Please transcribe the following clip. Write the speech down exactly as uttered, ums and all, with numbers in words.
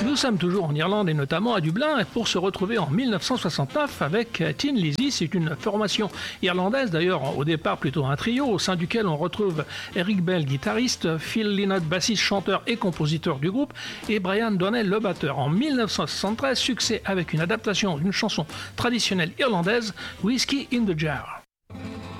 Nous sommes toujours en Irlande et notamment à Dublin pour se retrouver en dix-neuf cent soixante-neuf avec Tin Lizzy. C'est une formation irlandaise, d'ailleurs au départ plutôt un trio au sein duquel on retrouve Eric Bell, guitariste, Phil Lynott, bassiste, chanteur et compositeur du groupe, et Brian Donnell, le batteur. En dix-neuf cent soixante-treize, succès avec une adaptation d'une chanson traditionnelle irlandaise, Whiskey in the Jar.